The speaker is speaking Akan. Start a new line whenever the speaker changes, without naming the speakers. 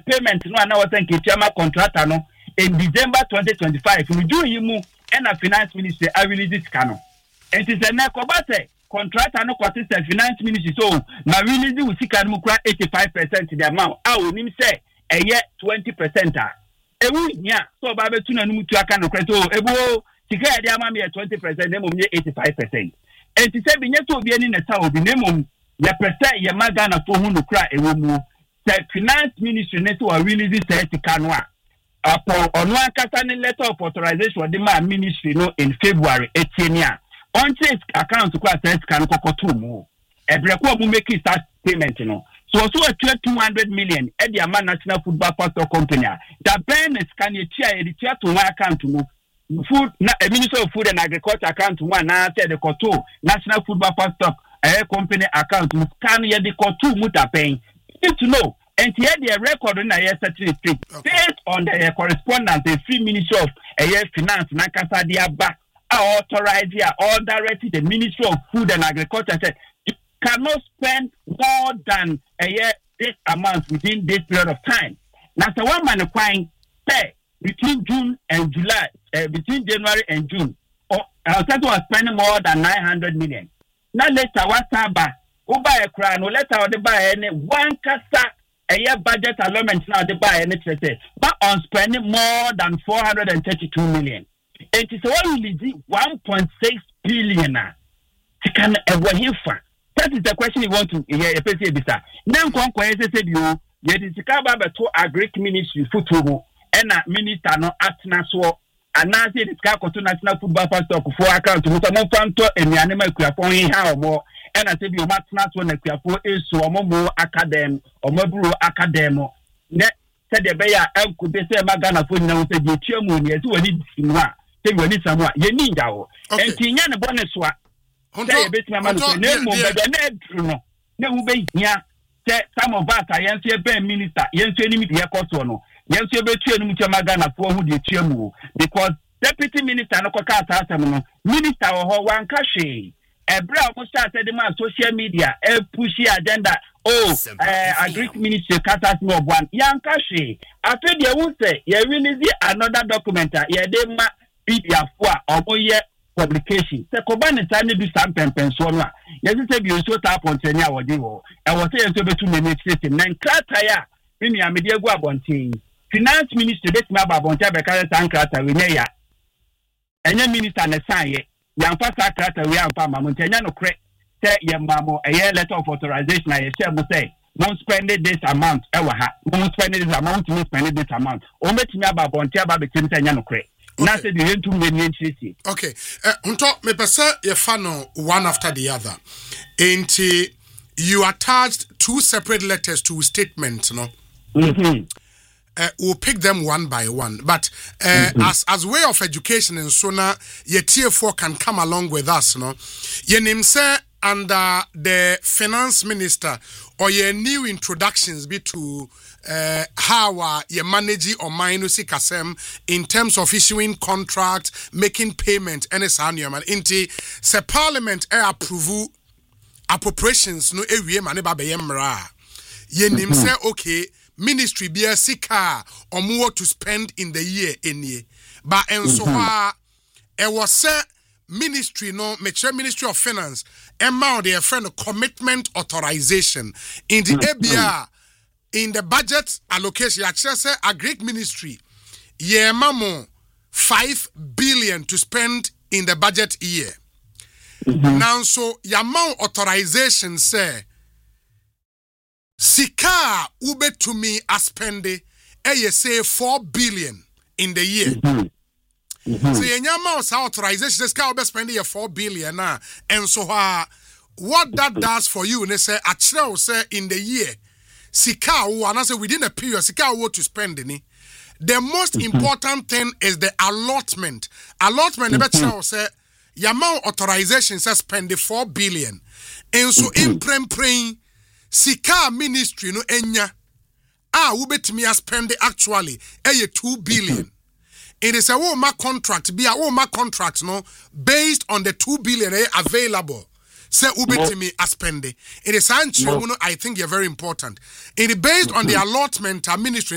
payment no na was nke chairman contractor no in December 2025 we do yimu and a finance ministry I release this cano and it is a nekobate contractor no consist finance ministry so na release we see can mu 85% the amount I will nim say a year 20% ewu nya so ba betu na numu tu aka no kweto ebu sika ya dia ma me 20% na mo me 85% and it say binye to obi ani na sa obi na mo ya presa ya maga na fo hu no kra ewu mu the finance ministry net to release 30 canoa upon on one casting letter of authorization for the ministry no in February 18 on this account to class can kokotu mu ebreko mu make start payment no so a 200 million at the National Football Pastor Company that ben is can you share the to one account mu food na Minister of Food and Agriculture account one na say the koto National Football Pastor company account can you the koto mu ta pen to know and here the record in a certificate based on the correspondence the Free Ministry of Finance Nakasa Diaba authorized here or directed the Ministry of Food and Agriculture said you cannot spend more than a year this amount within this period of time. Now so one man acquiring pay between June and July, between January and June, or that was spending more than 900 million. Now later what's about buy a crown or later or they buy any one casa a year budget allotment now they buy any but on spending more than 432 million. It is only 1.6 billion. Can ever hear for that is the question you want to hear. Now, said you yet is to agri ministry football and a minister no atna so and now say this to National Football Pastor for account to some fanto and the animal crapon how more and I said you must not when a crapo is so more academ or more academo. Net said the bear could be say Magana for now said you cheer moon yet to need one. Say you need someone you need that and Tiana bonus what. Say bit my man name but the no be here. Some of us are yansi be minister yansi ni mi koso no yansi be tu enu Magana for who dey chiemu because deputy minister no kwaka asem no minister ho wan ka hwe ebra o start said the social media push agenda agric ministry kata no one yan ka hwe after dey won say ye release another document ye dey ma media for omoye publication se ko ba ne tane bi sam pempen so no yes say bi so tap on tani a wodi wo e wo say so betu me system na nkrata ya me amede egu abonten finance ministry bet ma ba abonten be ka san nkrata we nya ya enye minister na san ye yan fa sa nkrata we amfa ma mo ntanya no kre say ye mamo a letter of authorization na ye share mo say mo spend this amount e wa ha mo spend this amount mo spend this amount o metimi aba abonten ba be tim ntanya no kre. Okay.
Okay. Unto me pesa ye fano one after the other. And you attached two separate letters to statements, no? We'll pick them one by one. But as way of education and so now, your tier 4 can come along with us, no? Your name say under the finance minister or your new introductions be to how you manage or minus kasem in terms of issuing contracts, making payment, and it's annual man. Inti se parliament approve appropriations no ewie mane ba beyemra. Ye nim say okay, ministry be a sika or more to spend in the year any. But and so it was say ministry no make sure Ministry of Finance amount their friend commitment authorization in the ABR. In the budget allocation, I just say a Greek ministry, yeah, mamo, 5 billion to spend in the budget year. Now, so yamau authorization say, sika ube to me a spende, say 4 billion in the year. So yamau authorization says, ka ube spending 4 billion na, and so what that does for you, they say, actually say in the year. Sika and I say within a period, Sika what to spend in it. The most important thing is the allotment. Allotment, the better say, Yamau authorization says spend the 4 billion. And so in praying, Sika ministry no enya. Ubet me spend actually 2 billion. It is a woman contract, be a woman contract no based on the 2 billion available. Say ubetimi aspende. It is I think you're very important. It is based on the allotment ministry.